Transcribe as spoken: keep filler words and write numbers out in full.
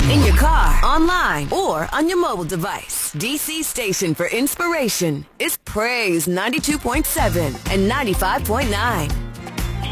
In your car, online, or on your mobile device, D C station for inspiration is Praise ninety-two point seven and ninety-five point nine.